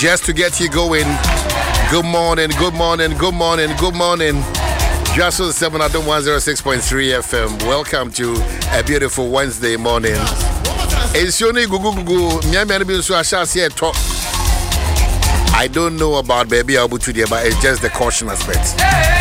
just to get you going. Good morning, good morning, good morning, good morning. Just on 7 at 106.3 FM. Welcome to a beautiful Wednesday morning. It's Shoni Gugu. I don't know about baby Abu today, but it's just the caution aspect.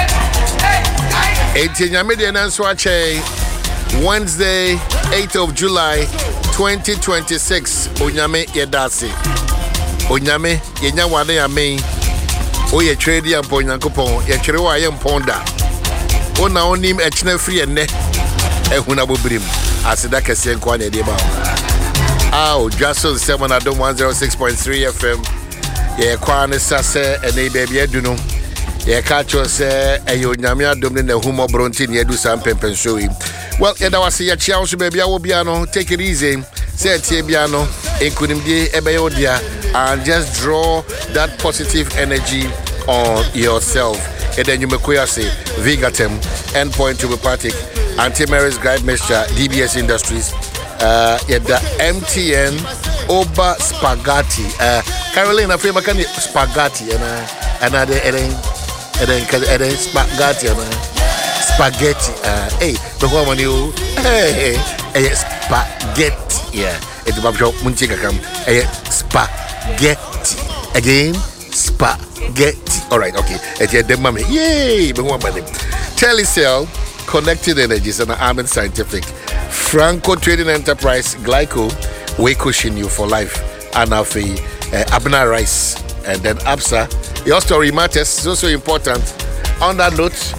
Wednesday, 8th of July, 2026. Onyame Yedasi. Onyame Yenyawane Yame. Oye trade ya ponyankopon. Ye cherewa ye mponda. Ona onim echne free ene. Ehuna bobrim. Asida kese nkwa na edeba. Just on 7 at 106.3 FM. Ye kwa ne sase ene baby eduno. Ye kacho se eyo nyame adom ne humo bronti ne edu sam pempenso yi. Well, yeda wase ya chia so baby awo bia no, take it easy. Say tie bia no, enkunimdie ebeyo dia, and just draw that positive energy on yourself. And then you make say Vigatem, Endpoint Homeopathic, Anti-Mary's Guide Mixture, DBS Industries, the MTN Oba Spaghetti. Caroline, I feel like spaghetti and spaghetti spaghetti. Hey, the woman you hey spaghetti. Yeah, it's about munchika come. Spaghetti again. Spaghetti. All right, okay. It's the mommy. Yay! Telecel, Connected Energies, and Armin Scientific, Franco Trading Enterprise, Glyco, we cushion you for life, and Abna Rice, and then Absa. Your story matters. It's also important. On that note,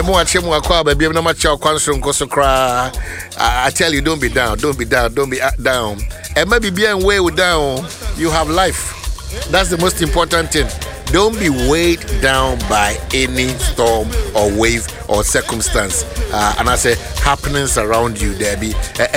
I tell you, don't be down, don't be down, don't be down. And maybe being way down, you have life. That's the most important thing. Don't be weighed down by any storm or wave or circumstance. And I say happenings around you, Debbie.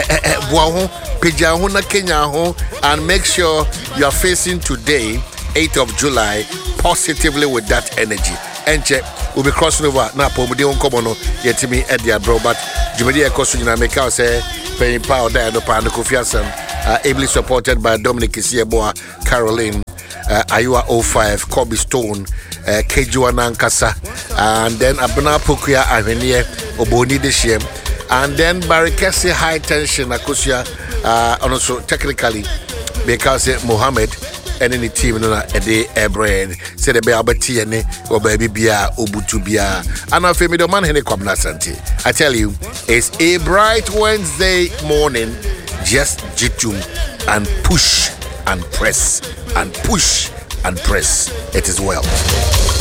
And make sure you are facing today, 8th of July, positively with that energy. And check, we'll be crossing over. Now, Pomodi on Komono, yet to me at the bro, but Jumedia Kosuna make out say, paying power there, no pan, Kofiasan, ably supported by Dominic Isieboa, Caroline. Ayua 05, Kobe Stone, Kejuana Nkasa, and then Abuna Pukuya Avenie, Oboni Deshem, and then Barikesi High Tension, Akusia, and also technically, because Mohammed and any team, a day a bread, said a Beabatiane, or Baby Bia, Ubutu Bia, and I feel me the man Hene Kwabna Santi. I tell you, it's a bright Wednesday morning, just jitum and push and press. And push and press. It is well.